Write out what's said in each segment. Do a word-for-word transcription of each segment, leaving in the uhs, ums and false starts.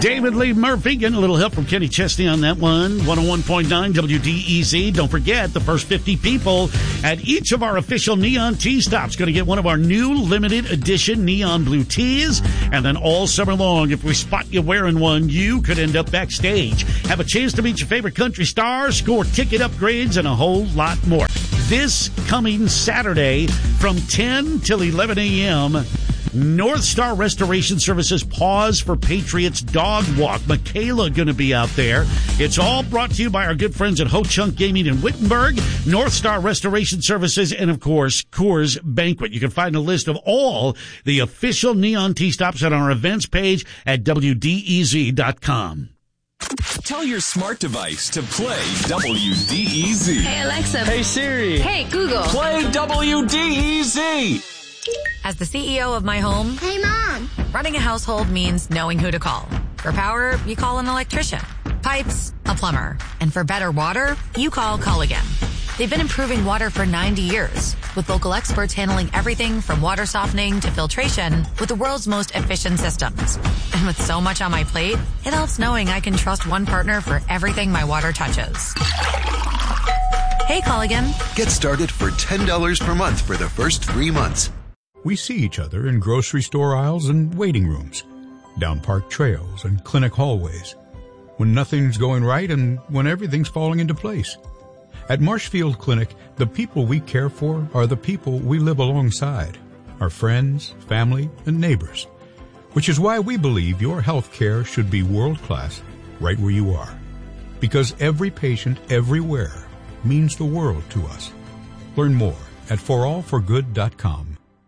David Lee Murphy getting a little help from Kenny Chesney on that one. one oh one point nine W D E Z. Don't forget, the first fifty people at each of our official Neon Tea Stops going to get one of our new limited edition neon blue teas. And then all summer long, if we spot you wearing one, you could end up backstage. Have a chance to meet your favorite country stars, score ticket upgrades, and a whole lot more. This coming Saturday from ten till eleven a.m., North Star Restoration Services Pause for Patriots Dog Walk. Michaela going to be out there. It's all brought to you by our good friends at Ho Chunk Gaming in Wittenberg, North Star Restoration Services, and, of course, Coors Banquet. You can find a list of all the official Neon Tea Stops on our events page at W D E Z dot com. Tell your smart device to play W D E Z. Hey, Alexa. Hey, Siri. Hey, Google. Play W D E Z. As the C E O of my home, Hey, Mom. running a household means knowing who to call. For power, you call an electrician. Pipes, a plumber. And for better water, you call Culligan. They've been improving water for ninety years, with local experts handling everything from water softening to filtration with the world's most efficient systems. And with so much on my plate, it helps knowing I can trust one partner for everything my water touches. Hey, Culligan. Get started for ten dollars per month for the first three months. We see each other in grocery store aisles and waiting rooms, down park trails and clinic hallways, when nothing's going right and when everything's falling into place. At Marshfield Clinic, the people we care for are the people we live alongside, our friends, family, and neighbors, which is why we believe your health care should be world-class right where you are. Because every patient everywhere means the world to us. Learn more at for all for good dot com.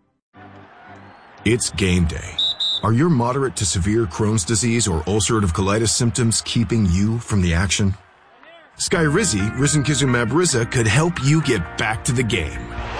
It's game day. Are your moderate to severe Crohn's disease or ulcerative colitis symptoms keeping you from the action? Skyrizi, risankizumab Riza, could help you get back to the game.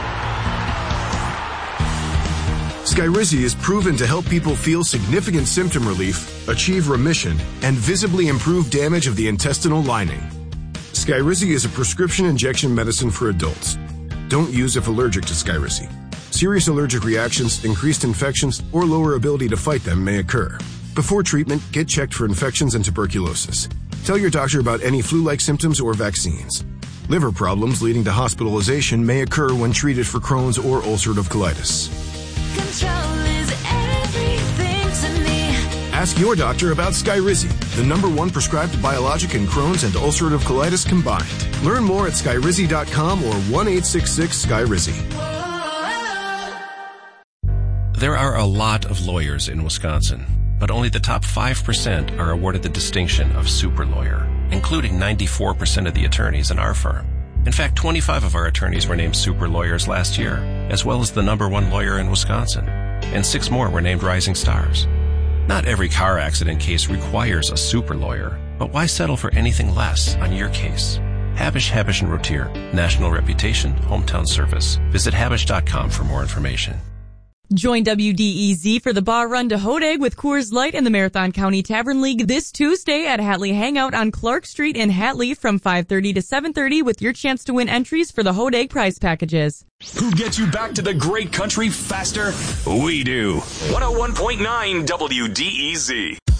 Skyrizi is proven to help people feel significant symptom relief, achieve remission, and visibly improve damage of the intestinal lining. Skyrizi is a prescription injection medicine for adults. Don't use if allergic to Skyrizi. Serious allergic reactions, increased infections, or lower ability to fight them may occur. Before treatment, get checked for infections and tuberculosis. Tell your doctor about any flu-like symptoms or vaccines. Liver problems leading to hospitalization may occur when treated for Crohn's or ulcerative colitis. Control is everything to me. Ask your doctor about Skyrizi, the number one prescribed biologic in Crohn's and ulcerative colitis combined. Learn more at skyrizi dot com or one eight six six Skyrizi. There are a lot of lawyers in Wisconsin, but only the top five percent are awarded the distinction of super lawyer, including ninety-four percent of the attorneys in our firm. In fact, twenty-five of our attorneys were named super lawyers last year, as well as the number one lawyer in Wisconsin, and six more were named rising stars. Not every car accident case requires a super lawyer, but why settle for anything less on your case? Habish, Habish and Rotier, national reputation, hometown service. Visit habish dot com for more information. Join W D E Z for the bar run to Hodag with Coors Light and the Marathon County Tavern League this Tuesday at Hatley Hangout on Clark Street in Hatley from five thirty to seven thirty with your chance to win entries for the Hodag prize packages. Who gets you back to the great country faster? We do. one oh one point nine W D E Z.